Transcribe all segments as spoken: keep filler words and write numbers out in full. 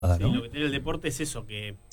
¿no? Sí, lo que tiene el deporte es eso, que eh,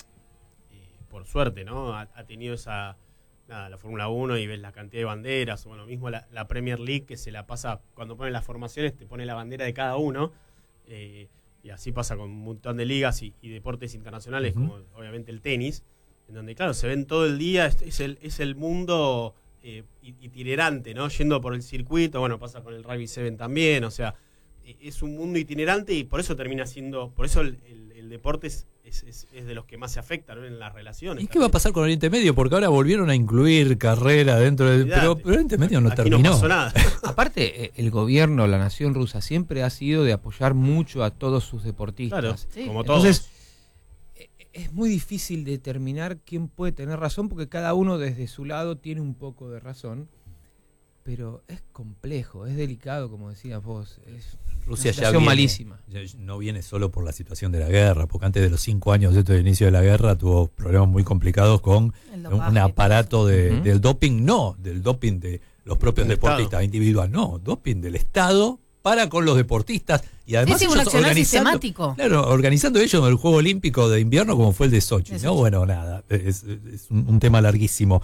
por suerte, ¿no? Ha, ha tenido esa, nada, la Fórmula uno y ves la cantidad de banderas, o bueno, mismo la, la Premier League, que se la pasa, cuando ponen las formaciones, te pone la bandera de cada uno, eh, y así pasa con un montón de ligas y, y deportes internacionales, uh-huh. como obviamente el tenis, en donde, claro, se ven todo el día, es, es, el, es el mundo eh, itinerante, ¿no? Yendo por el circuito, bueno, pasa con el Rugby siete también, o sea, es un mundo itinerante y por eso termina siendo, por eso el, el, el deporte es, es, es, es de los que más se afecta, ¿no? En las relaciones. ¿Y qué va a pasar con Oriente Medio? Porque ahora volvieron a incluir carrera dentro del... Pero, pero Oriente Medio no Aquí terminó. No pasó nada. Aparte, el gobierno, la nación rusa, siempre ha sido de apoyar mucho a todos sus deportistas. Claro, sí. Como Entonces, todos. Es muy difícil determinar quién puede tener razón, porque cada uno desde su lado tiene un poco de razón. Pero es complejo, es delicado, como decías vos. Es Rusia una ya situación viene, malísima. Ya no viene solo por la situación de la guerra, porque antes de los cinco años de este inicio de la guerra tuvo problemas muy complicados con un aparato de, uh-huh. del doping, no del doping de los propios del deportistas individuales, no, doping del Estado para con los deportistas. Y además sí, sí, un accionar sistemático. Claro, organizando ellos el Juego Olímpico de Invierno como fue el de Sochi, ¿no? Bueno, nada, es, es un, un tema larguísimo.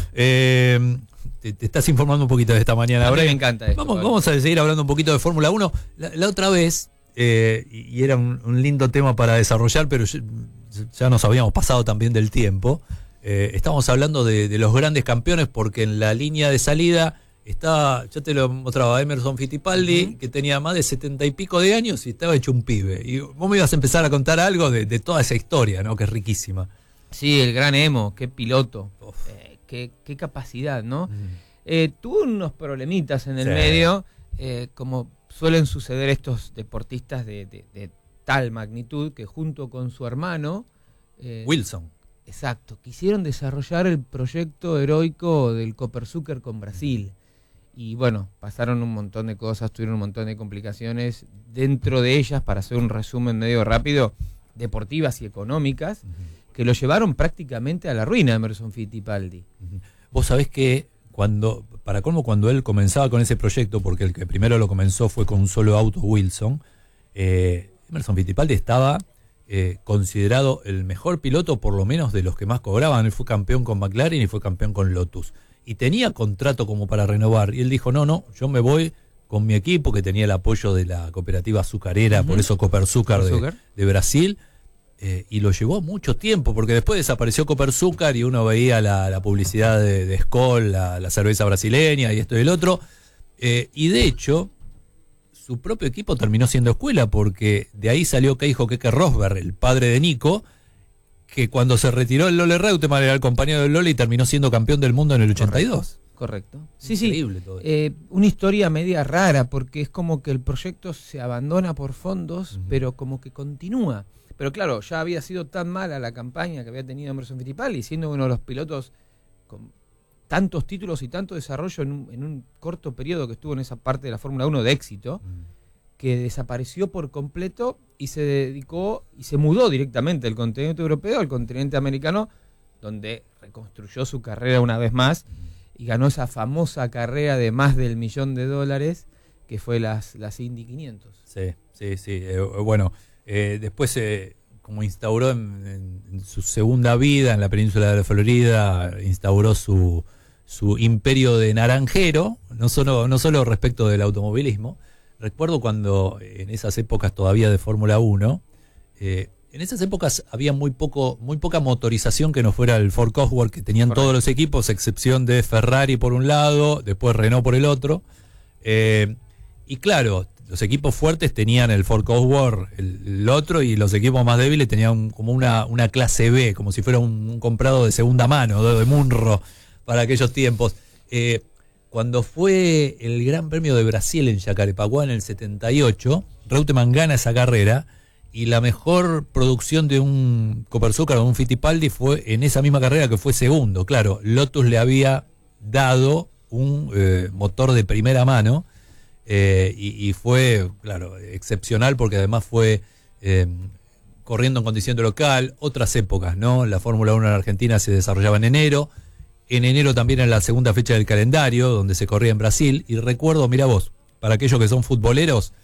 Eh... Te, te estás informando un poquito de esta mañana. A mí me encanta esto. Vamos, vamos a seguir hablando un poquito de Fórmula uno. La, la otra vez, eh, y era un, un lindo tema para desarrollar, pero ya, ya nos habíamos pasado también del tiempo. Eh, estábamos hablando de, de los grandes campeones, porque en la línea de salida estaba, ya te lo mostraba, Emerson Fittipaldi, uh-huh. que tenía más de setenta y pico de años y estaba hecho un pibe. Y vos me ibas a empezar a contar algo de, de toda esa historia, ¿no? Que es riquísima. Sí, el gran Emo, qué piloto. Eh, Qué, qué capacidad, ¿no? Mm. Eh, tuvo unos problemitas en el sí. medio, eh, como suelen suceder estos deportistas de, de, de tal magnitud, que junto con su hermano... Eh, Wilson. Exacto, quisieron desarrollar el proyecto heroico del Copersucar con Brasil. Y bueno, pasaron un montón de cosas, tuvieron un montón de complicaciones, dentro de ellas, para hacer un resumen medio rápido, deportivas y económicas, uh-huh. que lo llevaron prácticamente a la ruina, Emerson Fittipaldi. Vos sabés que cuando, para colmo, cuando él comenzaba con ese proyecto, porque el que primero lo comenzó fue con un solo auto Wilson, eh, Emerson Fittipaldi estaba eh, considerado el mejor piloto, por lo menos de los que más cobraban. Él fue campeón con McLaren y fue campeón con Lotus. Y tenía contrato como para renovar. Y él dijo, no, no, yo me voy con mi equipo, que tenía el apoyo de la cooperativa azucarera, uh-huh. por eso Copersucar de, de Brasil. Eh, y lo llevó mucho tiempo, porque después desapareció Copersucar y uno veía la, la publicidad de, de Skol, la, la cerveza brasileña y esto y el otro. Eh, y de hecho, su propio equipo terminó siendo escuela, porque de ahí salió Keijo Keke Rosberg, el padre de Nico, que cuando se retiró el Lole Reutemann era el compañero del Lole y terminó siendo campeón del mundo en el ochenta y dos. Correcto. Correcto. Sí, Increíble sí. Todo eh, una historia media rara, porque es como que el proyecto se abandona por fondos, uh-huh. pero como que continúa. Pero claro, ya había sido tan mala la campaña que había tenido Emerson Fittipaldi, siendo uno de los pilotos con tantos títulos y tanto desarrollo en un, en un corto periodo que estuvo en esa parte de la Fórmula uno de éxito, mm. que desapareció por completo y se dedicó y se mudó directamente del continente europeo al continente americano, donde reconstruyó su carrera una vez más mm. y ganó esa famosa carrera de más del millón de dólares que fue las, las Indy quinientos. Sí, sí, sí. Eh, bueno... Eh, después, eh, como instauró en, en, en su segunda vida en la península de la Florida, instauró su, su imperio de naranjero, no solo, no solo respecto del automovilismo. Recuerdo cuando en esas épocas todavía de Fórmula uno, eh, en esas épocas había muy poco, muy poca motorización que no fuera el Ford Cosworth, que tenían Correcto. Todos los equipos, excepción de Ferrari por un lado, después Renault por el otro. Eh, y claro, los equipos fuertes tenían el Ford Cosworth, el, el otro, y los equipos más débiles tenían como una, una clase B, como si fuera un, un comprado de segunda mano, de, de Munro, para aquellos tiempos. Eh, cuando fue el Gran Premio de Brasil en Jacarepaguá en el setenta y ocho, Reutemann gana esa carrera, y la mejor producción de un Copersucar o un Fittipaldi fue en esa misma carrera, que fue segundo. Claro, Lotus le había dado un eh, motor de primera mano, Eh, y, y fue, claro, excepcional, porque además fue eh, corriendo en condición de local, otras épocas, ¿no? La Fórmula uno en Argentina se desarrollaba en enero, en enero también en la segunda fecha del calendario, donde se corría en Brasil, y recuerdo, mira vos, para aquellos que son futboleros,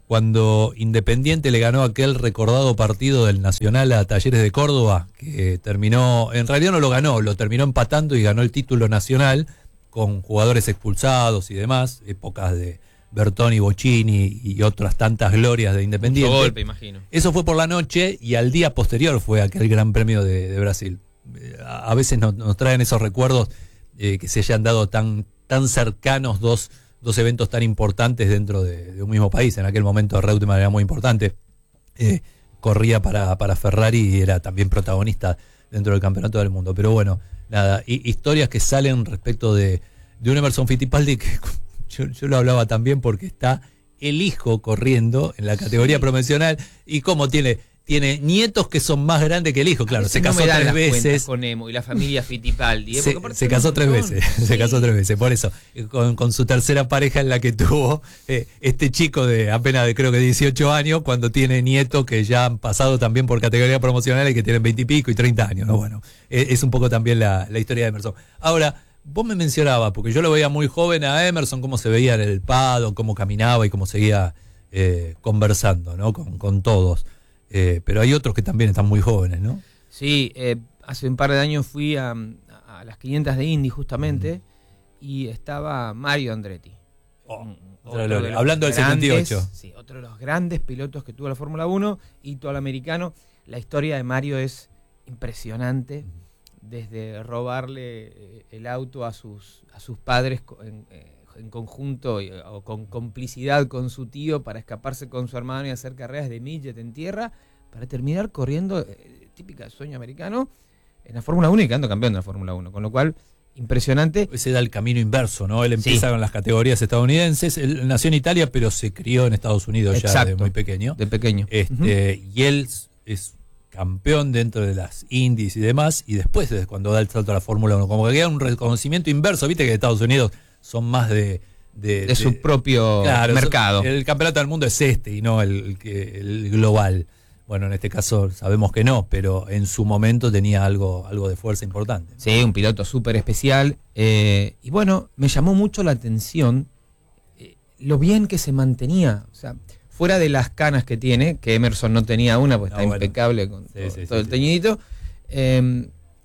cuando Independiente le ganó aquel recordado partido del Nacional a Talleres de Córdoba, que terminó, en realidad no lo ganó, lo terminó empatando y ganó el título nacional con jugadores expulsados y demás, épocas de Bertoni, Bocchini y otras tantas glorias de Independiente. Mucho golpe, imagino. Eso fue por la noche y al día posterior fue aquel Gran Premio de, de Brasil. A, a veces nos, nos traen esos recuerdos eh, que se hayan dado tan, tan cercanos dos dos eventos tan importantes dentro de, de un mismo país. En aquel momento Reutemann era muy importante, eh, corría para, para Ferrari y era también protagonista dentro del campeonato del mundo. Pero bueno, nada, y, historias que salen respecto de, de un Emerson Fittipaldi que yo, yo lo hablaba también porque está el hijo corriendo en la categoría sí. promocional y como tiene... Tiene nietos que son más grandes que el hijo, claro, se casó no tres veces. Con Emo y la familia Fittipaldi. ¿eh? Se, se casó tres veces, sí. se casó tres veces, por eso. Con, con su tercera pareja en la que tuvo eh, este chico de apenas de creo que dieciocho años, cuando tiene nietos que ya han pasado también por categoría promocional y que tienen veinte y pico y treinta años. ¿no? Bueno, eh, es un poco también la, la historia de Emerson. Ahora, vos me mencionabas, porque yo lo veía muy joven a Emerson, cómo se veía en el pado, cómo caminaba y cómo seguía eh, conversando, ¿no? Con, con todos. Eh, pero hay otros que también están muy jóvenes, ¿no? Sí, eh, hace un par de años fui a, a las quinientas de Indy justamente mm. y estaba Mario Andretti. Oh, de hablando del setenta y ocho. Sí, otro de los grandes pilotos que tuvo la Fórmula uno, hito al americano. La historia de Mario es impresionante, desde robarle el auto a sus, a sus padres en, en conjunto o con complicidad con su tío para escaparse con su hermano y hacer carreras de midget en tierra para terminar corriendo, eh, típica sueño americano, en la Fórmula uno y quedando campeón de la Fórmula uno, con lo cual impresionante. Ese da el camino inverso, ¿no? Él empieza sí. con las categorías estadounidenses, él nació en Italia pero se crió en Estados Unidos. Exacto. Ya de muy pequeño. De pequeño. Este, uh-huh. Y él es campeón dentro de las indies y demás, y después es cuando da el salto a la Fórmula uno, como que queda un reconocimiento inverso, viste que Estados Unidos son más de... De, de, de su propio claro, mercado. El campeonato del mundo es este y no el, el, el global. Bueno, en este caso sabemos que no, pero en su momento tenía algo, algo de fuerza importante. Sí, un piloto súper especial. Eh, y bueno, me llamó mucho la atención eh, lo bien que se mantenía. O sea, fuera de las canas que tiene, que Emerson no tenía una, pues no, está bueno. impecable con sí, todo, sí, todo sí, el sí. teñidito. Eh,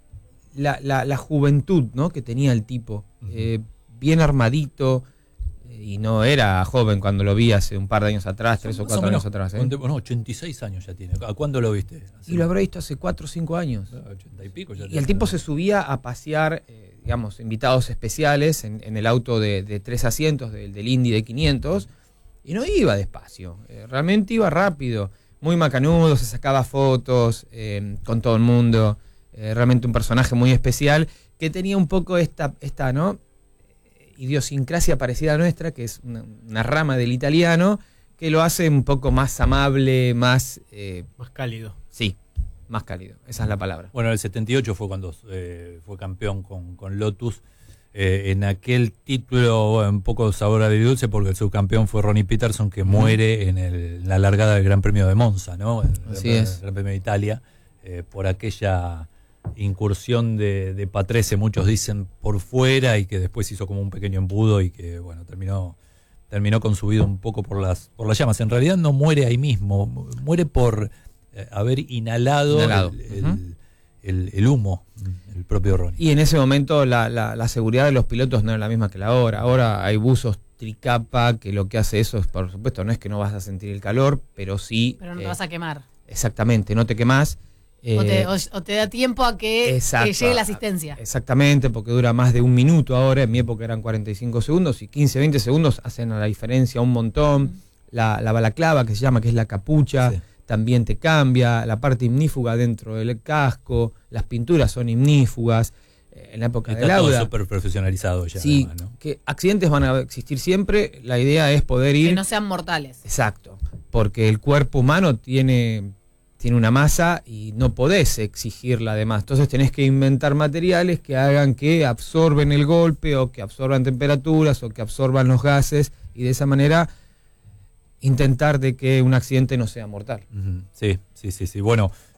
la, la, la juventud, ¿no? que tenía el tipo. Uh-huh. Eh, bien armadito. Y no era joven cuando lo vi hace un par de años atrás, tres o cuatro años atrás. ¿eh? No, ochenta y seis años ya tiene. ¿A cuándo lo viste? ¿Hace y lo habré visto hace cuatro o cinco años. ochenta y pico ya. Y el tipo se subía a pasear, eh, digamos, invitados especiales en, en el auto de, de tres asientos del, del Indy de quinientos y no iba despacio. Eh, realmente iba rápido, muy macanudo, se sacaba fotos eh, con todo el mundo. Eh, realmente un personaje muy especial que tenía un poco esta, esta ¿no? idiosincrasia parecida a nuestra, que es una, una rama del italiano, que lo hace un poco más amable, más... Eh, más cálido. Sí, más cálido, esa es la palabra. Bueno, el setenta y ocho fue cuando eh, fue campeón con, con Lotus. Eh, en aquel título, bueno, un poco sabor agridulce, porque el subcampeón fue Ronnie Peterson, que muere en, el, en la largada del Gran Premio de Monza, ¿no? El, Así el, es. el Gran Premio de Italia, eh, por aquella... incursión de, de Patrese, muchos dicen por fuera, y que después hizo como un pequeño embudo y que bueno terminó terminó consumido un poco por las por las llamas. En realidad no muere ahí mismo, muere por eh, haber inhalado, inhalado. El, Uh-huh. el, el, el humo, el propio Ronnie. Y en ese momento la, la, la seguridad de los pilotos no era la misma que la ahora. Ahora hay buzos tricapa que lo que hace eso es, por supuesto, no es que no vas a sentir el calor, pero sí... Pero no te eh, vas a quemar. Exactamente, no te quemás. O te, o, o te da tiempo a que, que llegue la asistencia. Exactamente, porque dura más de un minuto ahora. En mi época eran cuarenta y cinco segundos y quince, veinte segundos hacen la diferencia un montón. Mm. La, la balaclava, que se llama, que es la capucha, sí. también te cambia. La parte ignífuga dentro del casco, las pinturas son ignífugas. En la época Está de Lauda. Está todo súper profesionalizado ya. Sí, además, ¿no? Que accidentes van a existir siempre. La idea es poder ir... Que no sean mortales. Exacto, porque el cuerpo humano tiene... tiene una masa y no podés exigirla además. Entonces tenés que inventar materiales que hagan que absorben el golpe o que absorban temperaturas o que absorban los gases y de esa manera intentar de que un accidente no sea mortal. Uh-huh. Sí, sí, sí, sí. Bueno,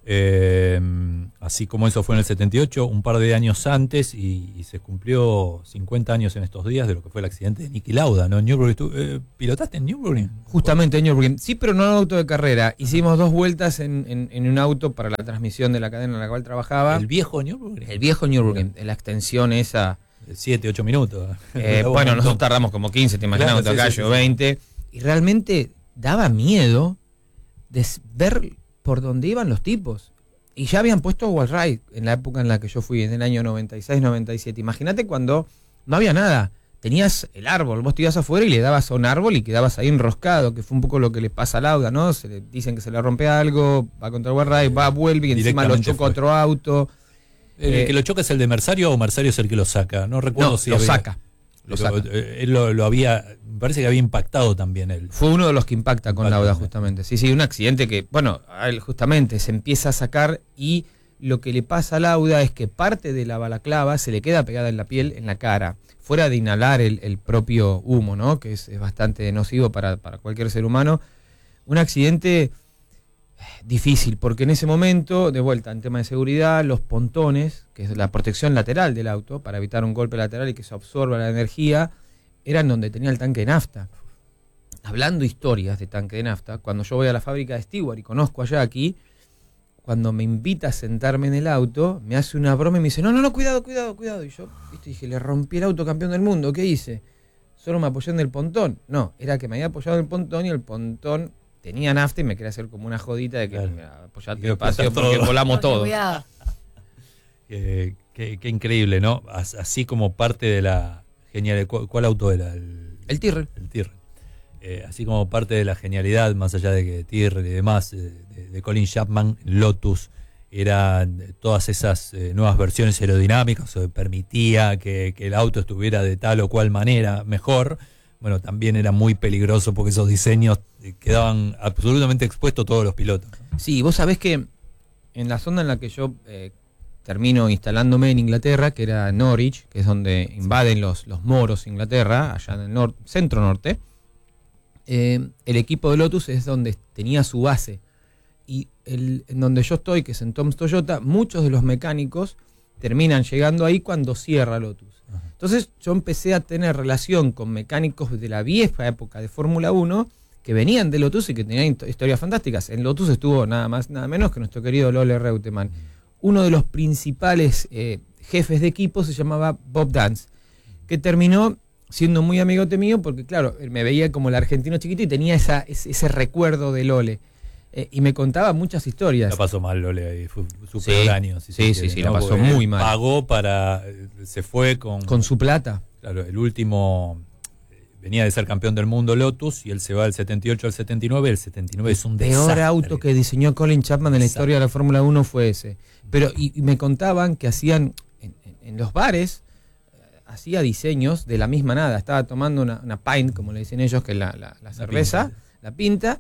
Eh, así como eso fue en el setenta y ocho, un par de años antes, y, y se cumplió cincuenta años en estos días de lo que fue el accidente de Niki Lauda, ¿no? En Nürburgring. ¿Tú, eh, ¿Pilotaste en Nürburgring? Justamente en Nürburgring. Sí, pero no en un auto de carrera. Hicimos dos vueltas en, en, en un auto para la transmisión de la cadena en la cual trabajaba. ¿El viejo Nürburgring? El viejo Nürburgring, en la extensión esa. siete, ocho minutos. Eh, bueno, nosotros tardamos como quince, te imaginas, claro, sí, sí, sí, veinte. Y realmente daba miedo de ver por dónde iban los tipos. Y ya habían puesto wall ride en la época en la que yo fui, en el año noventa y seis, noventa y siete. Imagínate cuando no había nada. Tenías el árbol, vos te ibas afuera y le dabas a un árbol y quedabas ahí enroscado, que fue un poco lo que le pasa a Lauda, ¿no? Se le dicen que se le rompe algo, va contra el wall ride, va, vuelve y encima lo choca otro auto. ¿El eh, que lo choca es el de Mersario o Mersario es el que lo saca? No recuerdo no, si lo había, saca. Lo pero, saca. Eh, él lo, lo había, me parece que había impactado también él. Fue uno de los que impacta con Lauda, justamente. Sí, sí, un accidente que, bueno, a él justamente se empieza a sacar y lo que le pasa a Lauda es que parte de la balaclava se le queda pegada en la piel, en la cara, fuera de inhalar el, el propio humo, ¿no? Que es, es bastante nocivo para, para cualquier ser humano. Un accidente difícil, porque en ese momento, de vuelta, en tema de seguridad, los pontones, que es la protección lateral del auto, para evitar un golpe lateral y que se absorba la energía, eran donde tenía el tanque de nafta. Hablando historias de tanque de nafta, cuando yo voy a la fábrica de Stewart y conozco a Jackie, cuando me invita a sentarme en el auto, me hace una broma y me dice, no, no, no, cuidado, cuidado, cuidado. Y yo, viste, dije, le rompí el auto campeón del mundo, ¿qué hice? Solo me apoyé en el pontón. No, era que me había apoyado en el pontón y el pontón tenía nafta y me quería hacer como una jodita de que claro. Mira, apoyate despacio porque volamos todo. Eh, qué, qué increíble, ¿no? Así como parte de la genialidad. ¿Cuál, cuál auto era? El, el Tyrrell. El Tyrrell. Eh, así como parte de la genialidad, más allá de que Tyrrell y demás, eh, de, de Colin Chapman, Lotus, eran todas esas eh, nuevas versiones aerodinámicas, o permitía que, que el auto estuviera de tal o cual manera mejor. Bueno, también era muy peligroso porque esos diseños quedaban absolutamente expuestos todos los pilotos. Sí, vos sabés que en la zona en la que yo eh, termino instalándome en Inglaterra, que era Norwich, que es donde invaden los, los moros Inglaterra, allá en el nor- centro-norte, eh, el equipo de Lotus es donde tenía su base. Y el, en donde yo estoy, que es en Tom's Toyota, muchos de los mecánicos terminan llegando ahí cuando cierra Lotus. Ajá. Entonces yo empecé a tener relación con mecánicos de la vieja época de Fórmula uno que venían de Lotus y que tenían historias fantásticas. En Lotus estuvo nada más, nada menos que nuestro querido Lola Reutemann. Uno de los principales eh, jefes de equipo se llamaba Bob Dance, que terminó siendo muy amigote mío porque, claro, me veía como el argentino chiquito y tenía esa, ese, ese recuerdo de Lole. Eh, y me contaba muchas historias. La pasó mal Lole ahí, fue su peor sí, año. Si sí, sí, sí, ¿no? La pasó porque muy mal. Pagó para, se fue con... Con su plata. Claro, el último, venía de ser campeón del mundo Lotus y él se va del setenta y ocho al setenta y nueve, el setenta y nueve es un el desastre. peor auto que diseñó Colin Chapman en la historia de la Fórmula uno fue ese. Pero, y, y me contaban que hacían, en, en, en los bares, hacía diseños de la misma nada. Estaba tomando una, una pint, como le dicen ellos, que es la, la, la cerveza, la pinta. la pinta,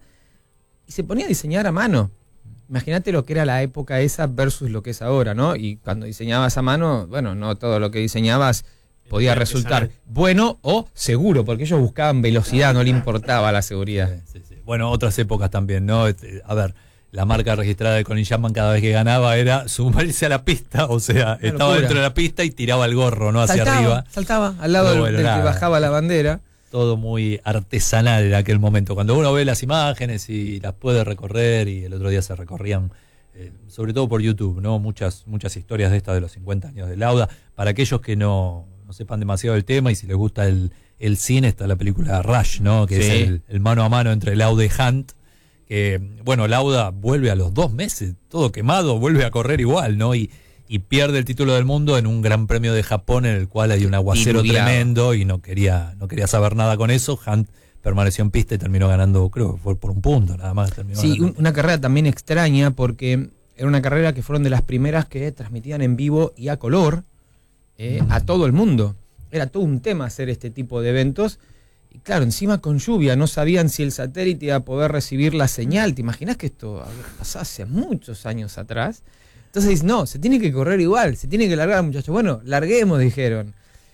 y se ponía a diseñar a mano. Imagínate lo que era la época esa versus lo que es ahora, ¿no? Y cuando diseñabas a mano, bueno, no todo lo que diseñabas podía resultar bueno o seguro, porque ellos buscaban velocidad, no le importaba la seguridad. Sí, sí, sí. Bueno, otras épocas también, ¿no? A ver, la marca registrada de Colin Chapman cada vez que ganaba era sumarse a la pista, o sea, Una estaba locura. dentro de la pista y tiraba el gorro, ¿no? Hacia saltaba, arriba. Saltaba al lado del, bueno, del nada. que bajaba la bandera. Todo muy artesanal en aquel momento. Cuando uno ve las imágenes y las puede recorrer, y el otro día se recorrían, eh, sobre todo por YouTube, ¿no? Muchas, muchas historias de estas de los cincuenta años de Lauda. Para aquellos que no, no sepan demasiado del tema y si les gusta el, el cine, está la película Rush, ¿no? Que sí. es el, el mano a mano entre Lauda y Hunt. Que, bueno, Lauda vuelve a los dos meses, todo quemado, vuelve a correr igual, ¿no? Y, y pierde el título del mundo en un gran premio de Japón en el cual hay un aguacero Diluviado. tremendo y no quería, no quería saber nada con eso. Hunt permaneció en pista y terminó ganando, creo que fue por un punto nada más. Terminó Sí, ganando. un, una carrera también extraña porque era una carrera que fueron de las primeras que transmitían en vivo y a color eh, a todo el mundo. Era todo un tema hacer este tipo de eventos. Y claro, encima con lluvia, no sabían si el satélite iba a poder recibir la señal. ¿Te imaginas que esto pasó hace muchos años atrás? Entonces, no, se tiene que correr igual, se tiene que largar, muchachos. Bueno, larguemos, dijeron.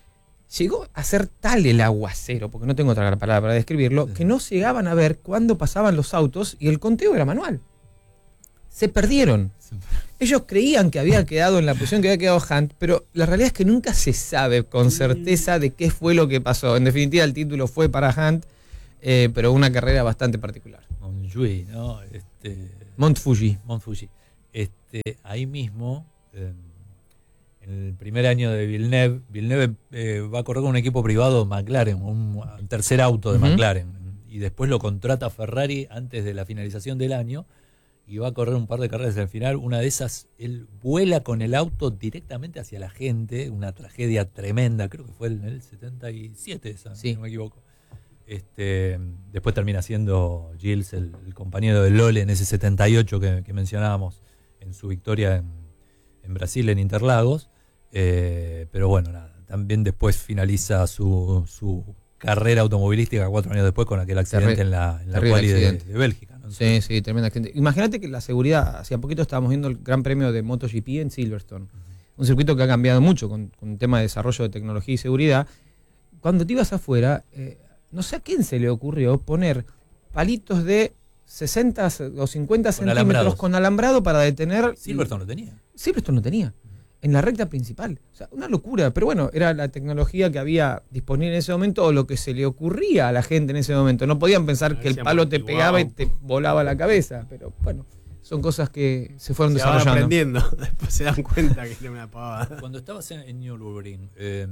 Llegó a ser tal el aguacero, porque no tengo otra palabra para describirlo, que no llegaban a ver cuándo pasaban los autos y el conteo era manual. se perdieron. Ellos creían que había quedado en la posición que había quedado Hunt, pero la realidad es que nunca se sabe con certeza de qué fue lo que pasó. En definitiva, el título fue para Hunt, eh, pero una carrera bastante particular. Montjuïc, ¿no? Este, Montfuji. Montfuji. Este, ahí mismo, eh, en el primer año de Villeneuve, Villeneuve eh, va a correr con un equipo privado, McLaren, un, un tercer auto de uh-huh. McLaren, y después lo contrata Ferrari antes de la finalización del año, y va a correr un par de carreras al final. Una de esas, él vuela con el auto directamente hacia la gente, una tragedia tremenda, creo que fue en el setenta y siete, esa, sí. si no me equivoco. Este, después termina siendo Gilles el, el compañero de Lola en ese setenta y ocho que, que mencionábamos en su victoria en, en Brasil, en Interlagos. Eh, pero bueno, nada, también después finaliza su, su carrera automovilística cuatro años después con aquel accidente Terri- en la, en la quali de, de Bélgica, ¿no? Sí, sí, tremendo accidente. Imagínate que la seguridad, hacía poquito estábamos viendo el Gran Premio de MotoGP en Silverstone, uh-huh. un circuito que ha cambiado mucho con, con un tema de desarrollo de tecnología y seguridad. Cuando te ibas afuera, eh, no sé a quién se le ocurrió poner palitos de sesenta o cincuenta con centímetros alambrados. Con alambrado para detener. Silverstone lo tenía. Silverstone no tenía. En la recta principal. O sea, una locura. Pero bueno, era la tecnología que había disponible en ese momento o lo que se le ocurría a la gente en ese momento. No podían pensar que el palo te pegaba y te volaba la cabeza. Pero bueno, son cosas que se fueron se desarrollando. Van aprendiendo. Después se dan cuenta que era una pavada. Cuando estabas en, en Nürburgring, eh,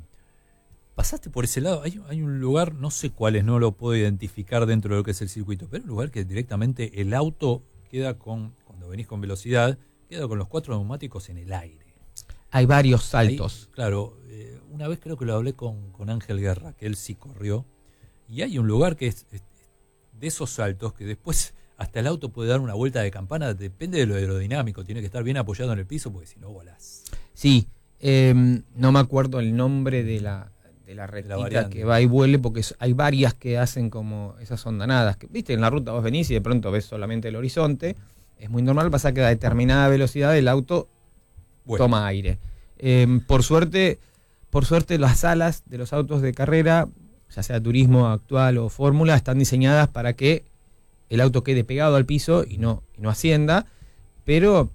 pasaste por ese lado. Hay, hay un lugar, no sé cuál es, no lo puedo identificar dentro de lo que es el circuito, pero un lugar que directamente el auto queda con, cuando venís con velocidad, queda con los cuatro neumáticos en el aire. Hay varios saltos. Ahí, claro, eh, una vez creo que lo hablé con, con Ángel Guerra, que él sí corrió, y hay un lugar que es, es de esos saltos que después hasta el auto puede dar una vuelta de campana, depende de lo aerodinámico, tiene que estar bien apoyado en el piso porque si no volás. Sí, eh, no me acuerdo el nombre de la de la rectita que va y vuele, porque hay varias que hacen como esas ondanadas, que viste, en la ruta vos venís y de pronto ves solamente el horizonte, es muy normal, pasa que a determinada velocidad el auto bueno. toma aire. Eh, por suerte, por suerte las alas de los autos de carrera, ya sea turismo actual o fórmula, están diseñadas para que el auto quede pegado al piso y no, y no ascienda, pero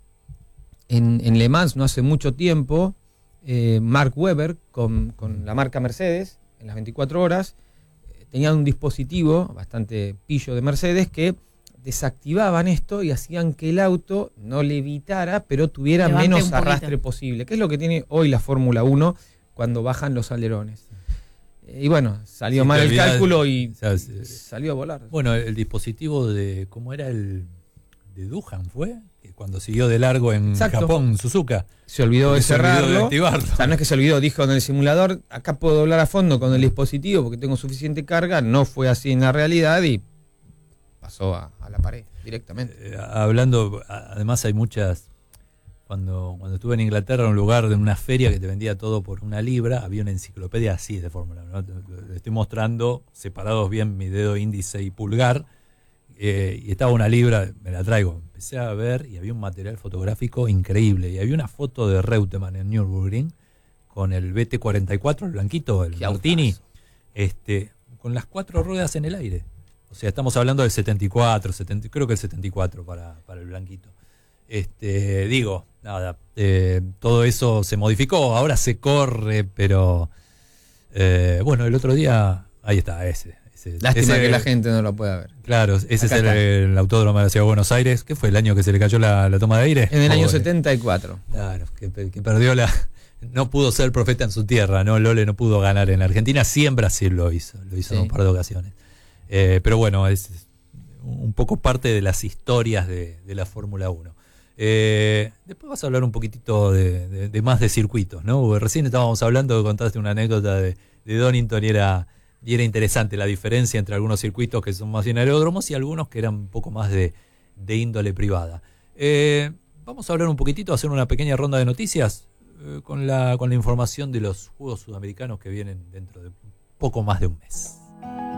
en, en Le Mans no hace mucho tiempo, eh, Mark Webber con, con la marca Mercedes, en las veinticuatro horas, eh, tenían un dispositivo bastante pillo de Mercedes que desactivaban esto y hacían que el auto no levitara, pero tuviera Levante menos arrastre posible, que es lo que tiene hoy la Fórmula uno cuando bajan los alerones. Y bueno, salió sí, mal el cálculo y o sea, salió a volar. Bueno, el, el dispositivo de, ¿cómo era el de Duhan fue? Que cuando siguió de largo en Exacto. Japón, Suzuka. Se olvidó de cerrarlo. Se olvidó de activarlo. O sea, no es que se olvidó, dijo en el simulador, acá puedo doblar a fondo con el dispositivo porque tengo suficiente carga. No fue así en la realidad y pasó a, a la pared directamente. Eh, hablando, además hay muchas... Cuando, cuando estuve en Inglaterra, en un lugar de una feria que te vendía todo por una libra, había una enciclopedia así de Fórmula uno, ¿no? Le estoy mostrando separados bien mi dedo índice y pulgar, eh, y estaba una libra, me la traigo. Empecé a ver y había un material fotográfico increíble. Y había una foto de Reutemann en Nürburgring con el B T cuarenta y cuatro, el blanquito, el Martini, este, con las cuatro ruedas en el aire. O sea, estamos hablando del setenta y cuatro, setenta, creo que el setenta y cuatro para, para el blanquito. Este, digo, nada, eh, todo eso se modificó, ahora se corre, pero eh, bueno, el otro día, ahí está, ese. ese Lástima ese, que la gente no lo pueda ver. Claro, ese Acá es el, el autódromo de la Ciudad de Buenos Aires. ¿Qué fue el año que se le cayó la, la toma de aire? En el Pobre. año setenta y cuatro. Claro, que, que perdió la... No pudo ser profeta en su tierra, ¿no? Lole no pudo ganar en Argentina, sí en Brasil lo hizo, lo hizo sí. en un par de ocasiones. Eh, pero bueno, es un poco parte de las historias de, de la Fórmula uno. Eh, después vas a hablar un poquitito de, de, de más de circuitos, ¿no? Porque recién estábamos hablando, contaste una anécdota de, de Donington y era, y era interesante la diferencia entre algunos circuitos que son más bien aeródromos y algunos que eran un poco más de, de índole privada. Eh, vamos a hablar un poquitito, hacer una pequeña ronda de noticias eh, con, la, con la información de los Juegos Sudamericanos que vienen dentro de poco más de un mes.